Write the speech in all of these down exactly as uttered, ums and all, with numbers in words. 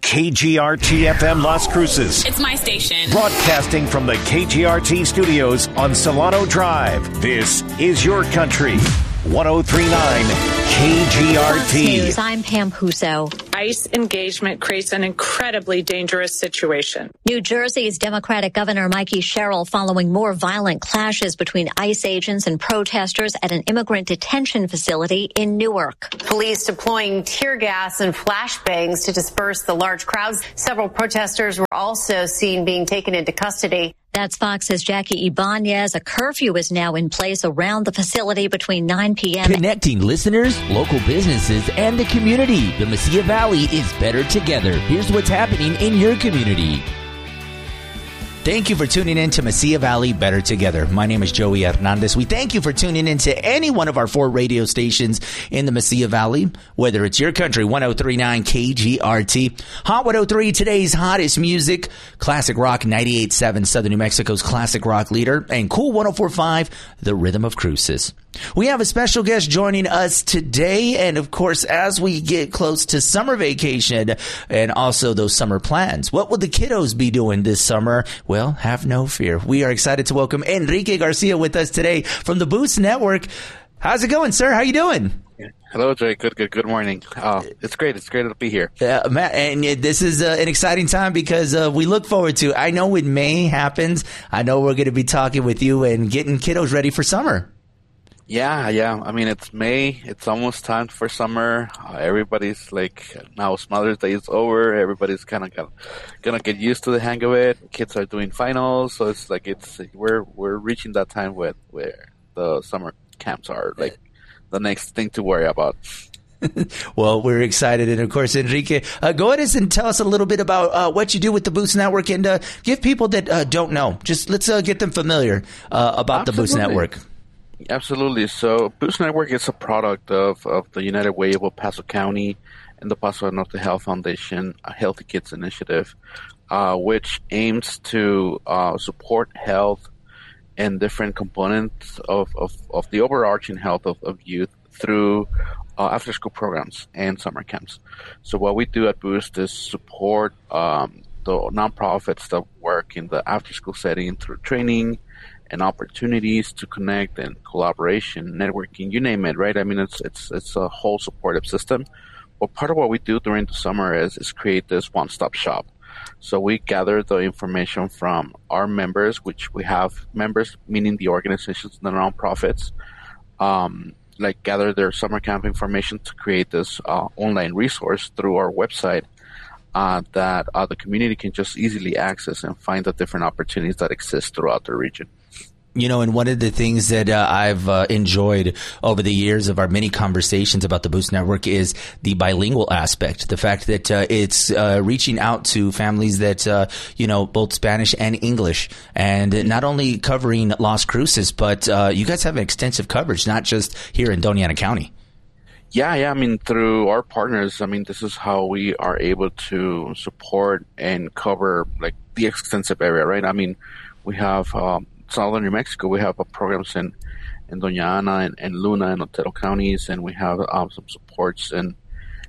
K G R T F M Las Cruces. It's my station. Broadcasting from the K G R T studios on Solano Drive. This is your country. one oh three point nine K G R T. Fox News, I'm Pam Huso. ICE engagement creates an incredibly dangerous situation. New Jersey's Democratic Governor Mikey Sherrill following more violent clashes between ICE agents and protesters at an immigrant detention facility in Newark. Police deploying tear gas and flashbangs to disperse the large crowds. Several protesters were also seen being taken into custody. That's Fox's Jackie Ibanez. A curfew is now in place around the facility between nine p.m. Connecting listeners, local businesses, and the community. The Mesilla Valley is better together. Here's what's happening in your community. Thank you for tuning in to Mesilla Valley Better Together. My name is Joey Hernandez. We thank you for tuning in to any one of our four radio stations in the Mesilla Valley, whether it's your country, one oh three point nine K G R T, Hot one oh three, today's hottest music, Classic Rock ninety-eight point seven, Southern New Mexico's classic rock leader, and Cool one oh four point five, the Rhythm of Cruces. We have a special guest joining us today, and of course, as we get close to summer vacation and also those summer plans, what will the kiddos be doing this summer? Well, have no fear. We are excited to welcome Enrique Garcia with us today from the Boost Network. How's it going, sir? How you doing? Hello, Jay. Good, good, good morning. Uh, it's great. It's great to be here. Uh, Matt, and this is uh, an exciting time because uh, we look forward to, I know when May happens, I know we're going to be talking with you and getting kiddos ready for summer. Yeah, yeah. I mean, it's May. It's almost time for summer. Uh, everybody's like, now Mother's Day is over. Everybody's kind of gonna get used to the hang of it. Kids are doing finals, so it's like it's we're we're reaching that time with where the summer camps are like the next thing to worry about. Well, we're excited. And of course, Enrique, uh, go ahead and tell us a little bit about uh, what you do with the Boost Network and uh, give people that uh, don't know, just let's uh, get them familiar uh, about Absolutely. the Boost Network. Absolutely. So Boost Network is a product of, of the United Way of El Paso County and the Paso Norte Health Foundation, a Healthy Kids initiative, uh, which aims to uh, support health and different components of, of, of the overarching health of, of youth through uh, after-school programs and summer camps. So what we do at Boost is support um, the nonprofits that work in the after-school setting through training and opportunities to connect and collaboration, networking, you name it, right? I mean, it's it's it's a whole supportive system. But part of what we do during the summer is is create this one-stop shop. So we gather the information from our members, which we have members, meaning the organizations, the nonprofits, um, like gather their summer camp information to create this uh, online resource through our website uh, that uh, the community can just easily access and find the different opportunities that exist throughout the region. You know, and one of the things that uh, I've uh, enjoyed over the years of our many conversations about the Boost Network is the bilingual aspect. The fact that uh, it's uh, reaching out to families that, uh, you know, both Spanish and English, and not only covering Las Cruces, but uh, you guys have extensive coverage, not just here in Doña Ana County. Yeah, yeah. I mean, through our partners, I mean, this is how we are able to support and cover like the extensive area, right? I mean, we have um, Southern New Mexico, we have uh, programs in, in Doña Ana and, and Luna and Otero counties, and we have um, some supports in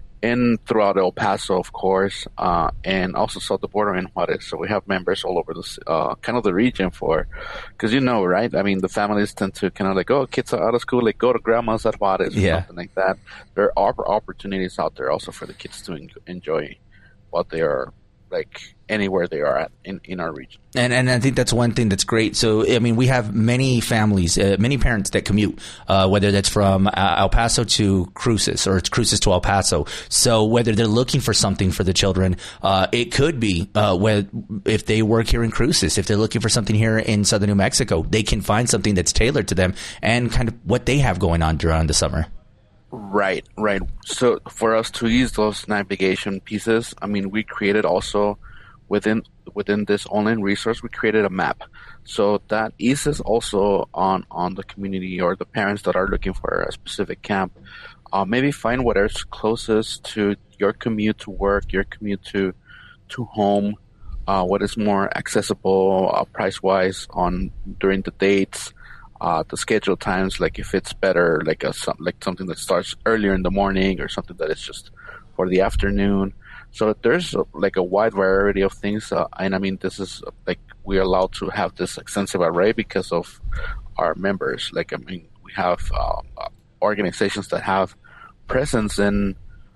in throughout El Paso, of course, uh, and also south the border in Juarez. So we have members all over the uh, kind of the region for, because you know, right? I mean, the families tend to kind of like, oh, kids are out of school, like go to grandma's at Juarez or yeah. something like that. There are opportunities out there also for the kids to en- enjoy what they are like anywhere they are at in, in our region. And and I think that's one thing that's great. So, I mean, we have many families, uh, many parents that commute, uh, whether that's from uh, El Paso to Cruces or it's Cruces to El Paso. So whether they're looking for something for the children, uh, it could be uh, where, if they work here in Cruces, if they're looking for something here in Southern New Mexico, they can find something that's tailored to them and kind of what they have going on during the summer. Right, right. So for us to use those navigation pieces, I mean, we created also within within this online resource, we created a map. So that eases also on, on the community or the parents that are looking for a specific camp. Uh, maybe find whatever's closest to your commute to work, your commute to to home, uh, what is more accessible uh, price-wise on during the dates. Uh, the schedule times, like if it's better, like a like something that starts earlier in the morning or something that is just for the afternoon. So there's uh, like a wide variety of things, uh, and I mean this is uh, like we're allowed to have this extensive array because of our members. Like I mean we have uh, organizations that have presence in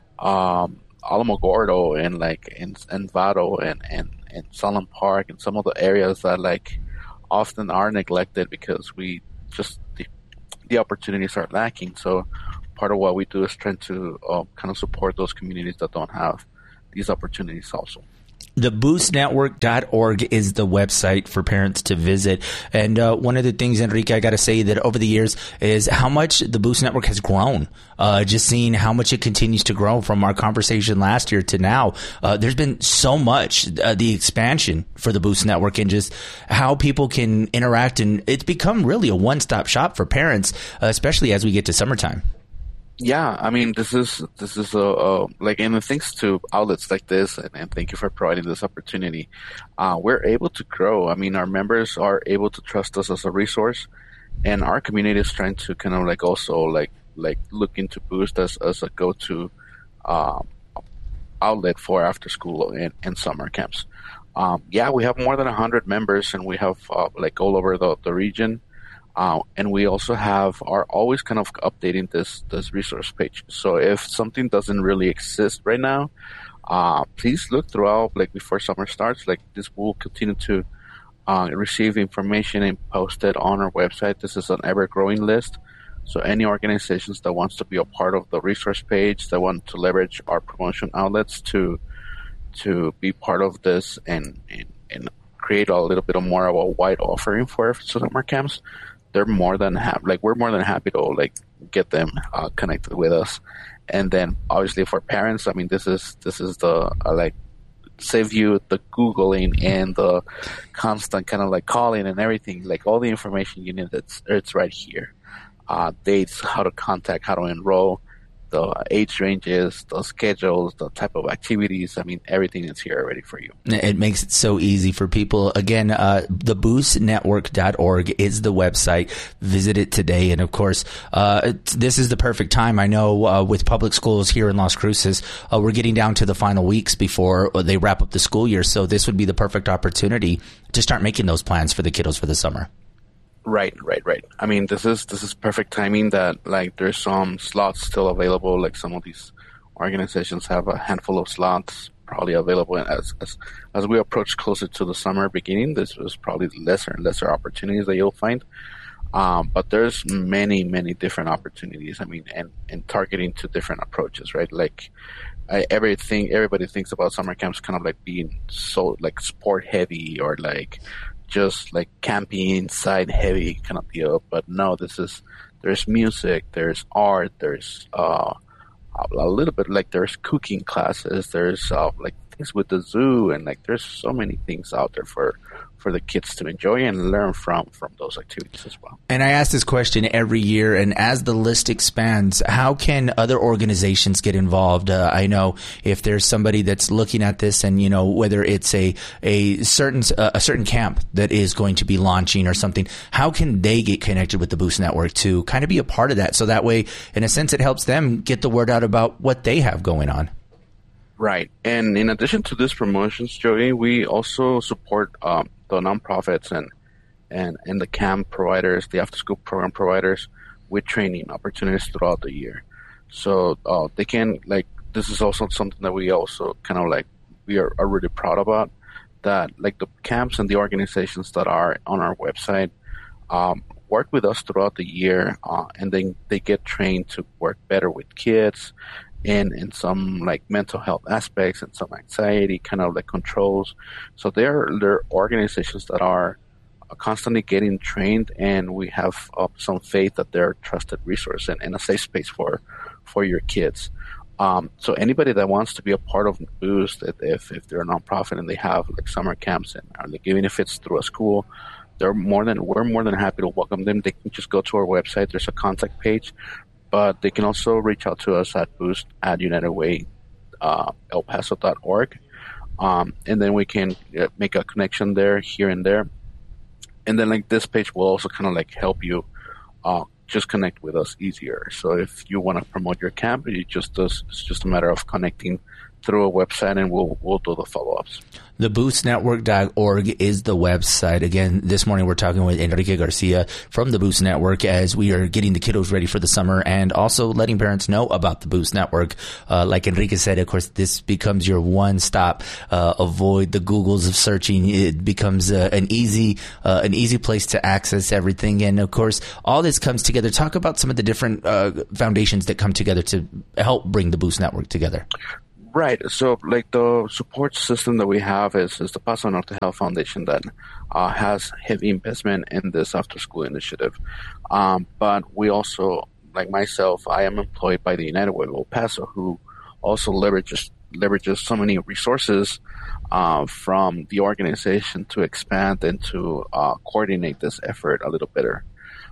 um, Alamogordo and like in, in Vado and, and, and Solon Park and some of the areas that like often are neglected because we just the, the opportunities are lacking. So part of what we do is trying to uh, kind of support those communities that don't have these opportunities also. The boost network dot org is the website for parents to visit. And uh, one of the things, Enrique, I got to say that over the years is how much the Boost Network has grown. Uh, just seeing how much it continues to grow from our conversation last year to now. Uh, there's been so much, uh, the expansion for the Boost Network and just how people can interact. And it's become really a one-stop shop for parents, uh, especially as we get to summertime. Yeah, I mean, this is this is a, a like, and thanks to outlets like this, and, and thank you for providing this opportunity. Uh, we're able to grow. I mean, our members are able to trust us as a resource, and our community is trying to kind of like also like like look into Boost as, as a go-to um, outlet for after school and, and summer camps. Um, yeah, we have more than a hundred members, and we have uh, like all over the the region. Uh, and we also have are always kind of updating this this resource page. So if something doesn't really exist right now, uh, please look throughout. Like before summer starts, like this will continue to uh, receive information and post it on our website. This is an ever growing list. So any organizations that wants to be a part of the resource page, that want to leverage our promotion outlets to to be part of this and and, and create a little bit of more of a wide offering for summer camps, they're more than happy. Like we're more than happy to like get them uh, connected with us, and then obviously for parents, I mean this is this is the uh, like save you the Googling and the constant kind of like calling and everything. Like all the information you need, it's it's right here. Uh, dates, how to contact, how to enroll, the age ranges, the schedules, the type of activities. I mean, everything is here already for you. It makes it so easy for people. Again, uh, the boost network dot org is the website. Visit it today. And of course, uh, this is the perfect time. I know uh, with public schools here in Las Cruces, uh, we're getting down to the final weeks before they wrap up the school year. So this would be the perfect opportunity to start making those plans for the kiddos for the summer. Right, right, right. I mean, this is this is perfect timing that like there's some slots still available. Like some of these organizations have a handful of slots probably available. And as as as we approach closer to the summer beginning, this was probably lesser and lesser opportunities that you'll find. Um, but there's many, many different opportunities. I mean, and, and targeting to different approaches, right? Like I, everything, everybody thinks about summer camps kind of like being so like sport heavy or like just like camping inside heavy kind of deal. But no, this is, there's music, there's art, there's uh, a little bit like there's cooking classes, there's uh, like things with the zoo, and like there's so many things out there for for the kids to enjoy and learn from from those activities as well. And I ask this question every year, and as the list expands, how can other organizations get involved? Uh, I know if there's somebody that's looking at this, and you know whether it's a a certain uh, a certain camp that is going to be launching or something, how can they get connected with the Boost Network to kind of be a part of that? So that way, in a sense, it helps them get the word out about what they have going on. Right, and in addition to these promotions, Joey, we also support um, the nonprofits and, and, and the camp providers, the after-school program providers, with training opportunities throughout the year. So uh, they can, like, this is also something that we also kind of like, we are, are really proud about, that like the camps and the organizations that are on our website um, work with us throughout the year, uh, and then they get trained to work better with kids and in some like mental health aspects and some anxiety kind of like controls. So they're, they're organizations that are constantly getting trained, and we have uh, some faith that they're a trusted resource and, and a safe space for, for your kids. Um, so anybody that wants to be a part of Boost, if, if they're a nonprofit and they have like summer camps and are like, even if it's through a school, they're more than, we're more than happy to welcome them. They can just go to our website. There's a contact page. But they can also reach out to us at boost at united way uh, el paso dot org. Um, and then we can uh, make a connection there, here and there. And then like this page will also kind of like help you uh, just connect with us easier. So if you want to promote your camp, it just does, it's just a matter of connecting through a website, and we'll we'll do the follow-ups. The boost network dot org is the website. Again, this morning we're talking with Enrique Garcia from the Boost Network as we are getting the kiddos ready for the summer and also letting parents know about the Boost Network. Uh, like Enrique said, of course, this becomes your one-stop. Uh, avoid the Googles of searching. It becomes uh, an easy uh, an easy place to access everything. And, of course, all this comes together. Talk about some of the different uh, foundations that come together to help bring the Boost Network together. Right. So, like, the support system that we have is, is the Paso Norte Health Foundation that uh, has heavy investment in this after-school initiative. Um, but we also, like myself, I am employed by the United Way of El Paso, who also leverages leverages so many resources uh, from the organization to expand and to uh, coordinate this effort a little better.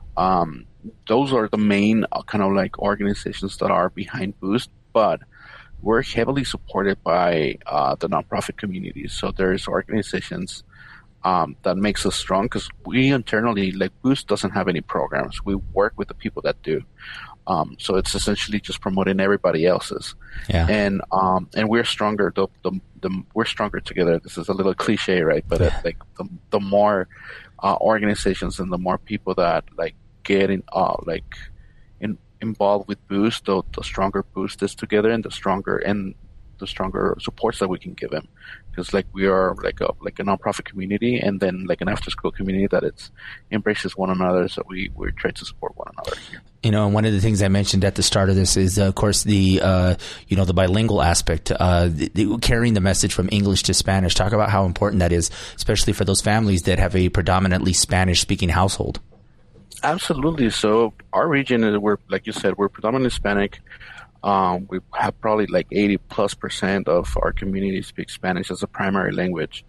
Um, those are the main uh, kind of like organizations that are behind Boost, but we're heavily supported by uh, the nonprofit community. So there's organizations um, that makes us strong because we internally, like Boost doesn't have any programs. We work with the people that do. Um, so it's essentially just promoting everybody else's. Yeah. And um, and we're stronger. The, the, the, we're stronger together. This is a little cliche, right? But yeah. it, like the, the more uh, organizations and the more people that like get in, uh, like in. involved with Boost, the, the stronger Boost is together, and the stronger and the stronger supports that we can give them. Because like we are like a like a nonprofit community, and then like an after school community that it's embraces one another. So we we try to support one another here. You know, and one of the things I mentioned at the start of this is, uh, of course, the uh, you know the bilingual aspect, uh, the, the, carrying the message from English to Spanish. Talk about how important that is, especially for those families that have a predominantly Spanish-speaking household. Absolutely. So our region, we're like you said, we're predominantly Hispanic. Um, we have probably like eighty plus percent of our community speak Spanish as a primary language.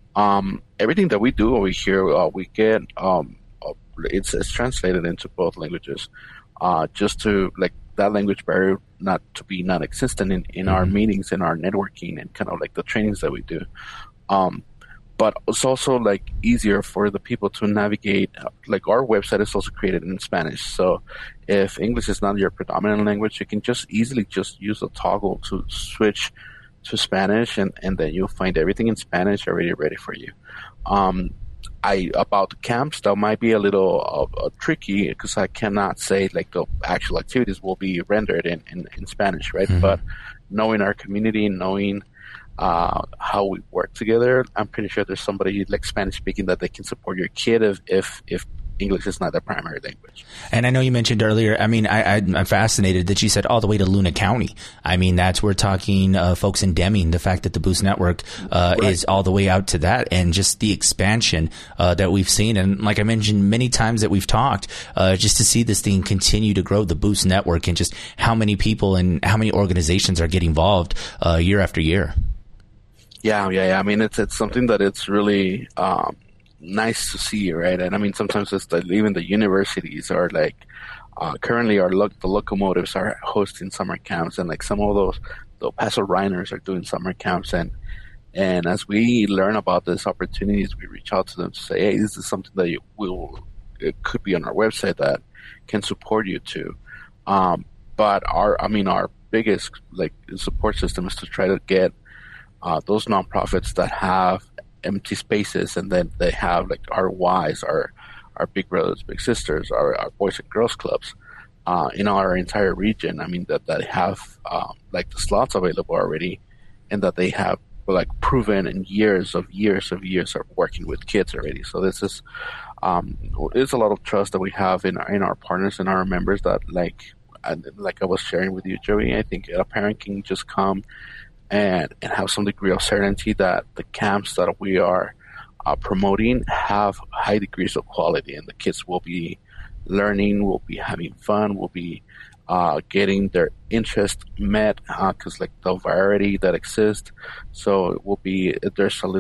Um, everything that we do over here, uh, we get um, uh, it's, it's translated into both languages, uh, just to like that language barrier not to be non-existent in, in mm-hmm. our meetings, in our networking, and kind of like the trainings that we do. Um, But it's also like easier for the people to navigate. Like our website is also created in Spanish. So if English is not your predominant language, you can just easily just use a toggle to switch to Spanish, and, and then you'll find everything in Spanish already ready for you. Um, I about the camps, that might be a little uh, uh, tricky because I cannot say like the actual activities will be rendered in, in, in Spanish, right? Mm-hmm. But knowing our community, knowing Uh, how we work together, I'm pretty sure there's somebody like Spanish speaking that they can support your kid if if, if English is not their primary language. And I know you mentioned earlier, I mean, I, I, I'm fascinated that you said all the way to Luna County. I mean, that's, we're talking uh, folks in Deming, the fact that the Boost Network uh, right. is all the way out to that, and just the expansion uh, that we've seen. And like I mentioned many times that we've talked, uh, just to see this thing continue to grow, the Boost Network, and just how many people and how many organizations are getting involved uh, year after year. Yeah, yeah, yeah. I mean, it's it's something that it's really um, nice to see, right? And I mean, sometimes it's that even the universities are like, uh, currently our lo- the locomotives are hosting summer camps, and like some of those, the Paso Rhiners are doing summer camps, and and as we learn about these opportunities, we reach out to them to say, hey, this is something that you will, it could be on our website that can support you too. Um, but our, I mean, our biggest like support system is to try to get Uh, those nonprofits that have empty spaces, and then they have like our Ys, our our big brothers, big sisters, our, our boys and girls clubs uh, in our entire region. I mean that that have um, like the slots available already, and that they have like proven in years of years of years of working with kids already. So this is um, it's a lot of trust that we have in our, in our partners and our members. That like and like I was sharing with you, Joey, I think a parent can just come and, and have some degree of certainty that the camps that we are uh, promoting have high degrees of quality, and the kids will be learning, will be having fun, will be uh, getting their interest met because uh, like the variety that exists. So it will be, there's a little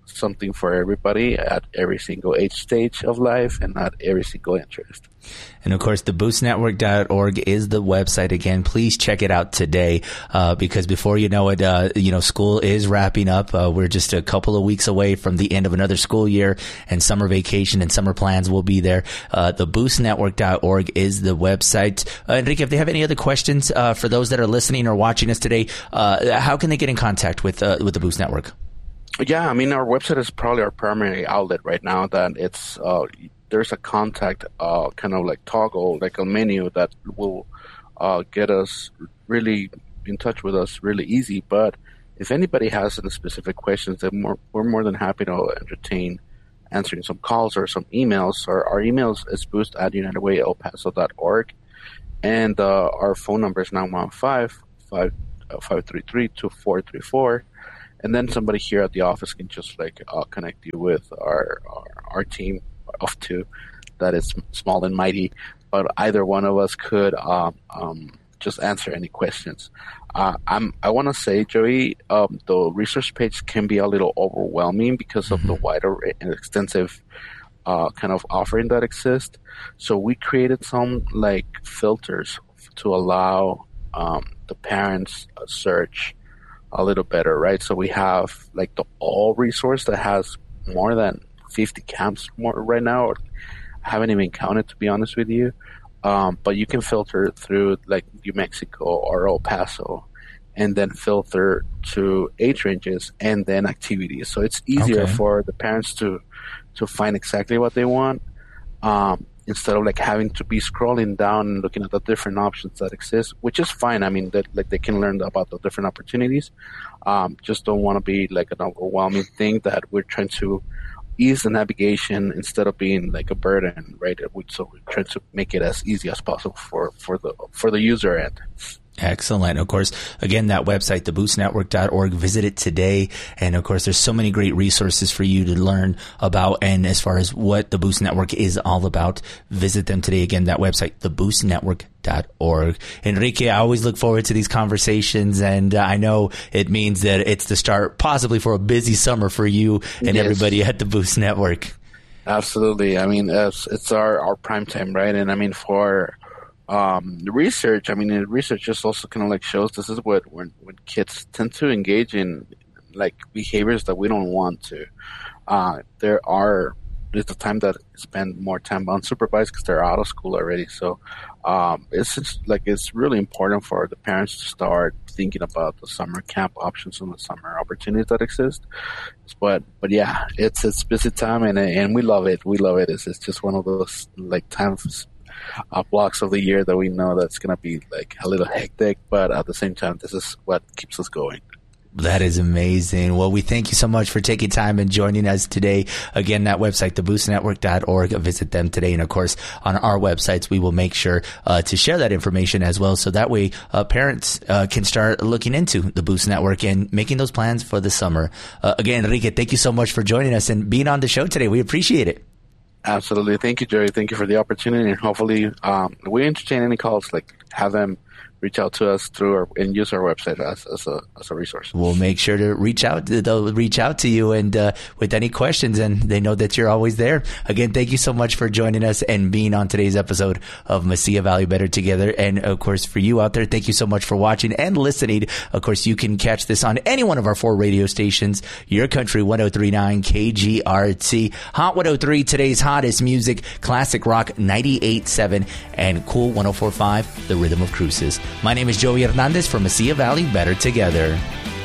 something for everybody at every single age stage of life and at every single interest. And of course, the boost network dot org is the website. Again, please check it out today, uh, because before you know it, uh, you know, school is wrapping up. Uh, we're just a couple of weeks away from the end of another school year, and summer vacation and summer plans will be there. Uh, the boost network dot org is the website. Uh, Enrique, if they have any other questions, uh, for those that are listening or watching us today, uh, how can they get in contact with, uh, with the Boost Network? Yeah, I mean, our website is probably our primary outlet right now. That it's uh, there's a contact uh, kind of like toggle, like a menu that will uh, get us really in touch with us really easy. But if anybody has any specific questions, then we're, we're more than happy to entertain answering some calls or some emails. Our, our emails is boost at united way el paso dot org, and uh, our phone number is nine one five, five three three, two four three four. And then somebody here at the office can just like uh, connect you with our, our our team of two that is small and mighty. But either one of us could um, um, just answer any questions. Uh, I'm I want to say, Joey, um, the resource page can be a little overwhelming because of the wider and extensive uh, kind of offering that exists. So we created some like filters to allow um, the parents a search a little better, right? So we have like the all resource that has more than fifty camps more right now. Or I haven't even counted, to be honest with you. Um, but you can filter through like New Mexico or El Paso, and then filter to age ranges and then activities. So it's easier okay. for the parents to to find exactly what they want, um, instead of like having to be scrolling down and looking at the different options that exist, which is fine. I mean, that like they can learn about the different opportunities. Um, just don't want to be like an overwhelming thing that we're trying to ease the navigation instead of being like a burden, right? So we're trying to make it as easy as possible for, for the for the user end. Excellent. Of course, again, that website, the boost network dot org, visit it today. And of course, there's so many great resources for you to learn about. And as far as what the Boost Network is all about, visit them today. Again, that website, the boost network dot org. Enrique, I always look forward to these conversations. And uh, I know it means that it's the start possibly for a busy summer for you and yes. everybody at the Boost Network. Absolutely. I mean, it's, it's our, our prime time, right? And I mean, for Um, the research, I mean, the research just also kind of like shows this is what when, when kids tend to engage in like behaviors that we don't want to. Uh, there are, there's the time that spend more time unsupervised because they're out of school already. So, um, it's just like, it's really important for the parents to start thinking about the summer camp options and the summer opportunities that exist. But, but yeah, it's, it's busy time and, and we love it. We love it. It's, it's just one of those like times, Uh, blocks of the year that we know that's going to be like a little hectic, but at the same time, this is what keeps us going. That is amazing. Well, we thank you so much for taking time and joining us today. Again, that website, the boost network dot org, visit them today. And of course, on our websites, we will make sure uh, to share that information as well. So that way, uh, parents uh, can start looking into the Boost Network and making those plans for the summer. Uh, again, Enrique, thank you so much for joining us and being on the show today. We appreciate it. Absolutely. Thank you, Jerry. Thank you for the opportunity. And hopefully um, we entertain any calls, like have them reach out to us through our, and use our website as, as a as a resource. We'll make sure to reach out. They'll reach out to you and uh, with any questions, and they know that you're always there. Again, thank you so much for joining us and being on today's episode of Mesilla Valley Better Together. And of course, for you out there, thank you so much for watching and listening. Of course, you can catch this on any one of our four radio stations. Your Country one oh three point nine K G R T, Hot one oh three, today's hottest music, Classic Rock ninety-eight point seven, and Cool one oh four point five, The Rhythm of Cruces. My name is Joey Hernandez from Mesilla Valley Better Together.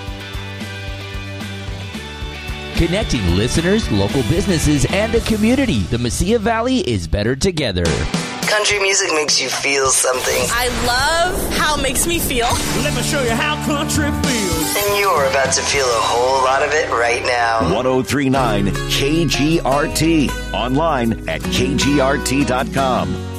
Connecting listeners, local businesses, and the community. The Mesilla Valley is better together. Country music makes you feel something. I love how it makes me feel. Let me show you how country feels. And you're about to feel a whole lot of it right now. one oh three point nine K G R T. Online at K G R T dot com.